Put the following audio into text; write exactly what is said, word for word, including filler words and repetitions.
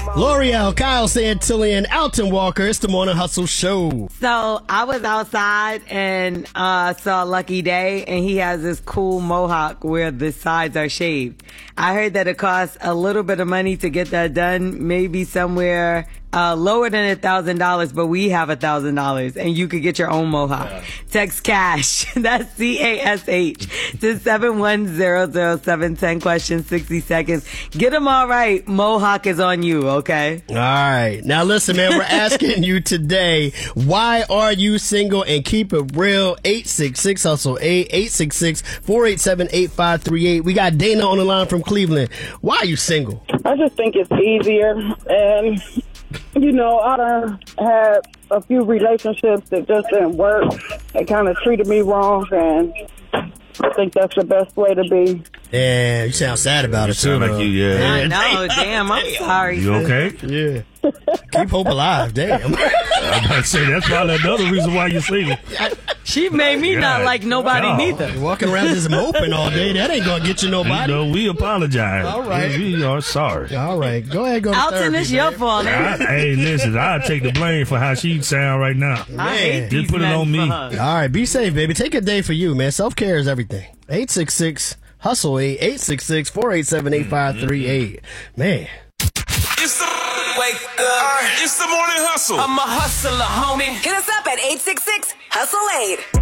L'Oreal, Kyle Santillan, Alton Walker. It's the Morning Hustle Show. So I was outside and uh, saw Lucky Day, and he has this cool mohawk where the sides are shaved. I heard that it costs a little bit of money to get that done, maybe somewhere uh, lower than a thousand dollars, but we have a thousand dollars, and you could get your own mohawk. Yeah. Text cash, that's C A S H, to seven one zero zero seven. ten questions, sixty seconds. Get them all right. Mohawk is on you, okay? All right. Now listen, man, we're asking you today, why are you single? And keep it real. eight six six hustle eight, eight six six, four eight seven, eight five three eight. We got Dana on the line from Cleveland. Why are you single? I just think it's easier. And, you know, I done had a few relationships that just didn't work. They kind of treated me wrong, and I think that's the best way to be. Yeah, you sound sad about you it, too. Sound like you, yeah. I know, damn, I'm sorry. You okay? Yeah. Keep hope alive, damn. I'm about to say, that's probably another reason why you're single. She made me God. not like nobody No. neither. You're walking around just moping all day, that ain't gonna get you nobody. You know, we apologize. All right. We are sorry. All right, go ahead, go to Alton, therapy, it's your man. fault. I, hey, listen, I'll take the blame for how she sound right now. I hate Just these put it men on me. for her. All right, be safe, baby. Take a day for you, man. Self-care is everything. eight six six hustle eight, eight six six, four eight seven, eight five three eight. Man. It's the wake up. It's the Morning Hustle. I'm a hustler, homie. Hit us up at eight six six hustle eight.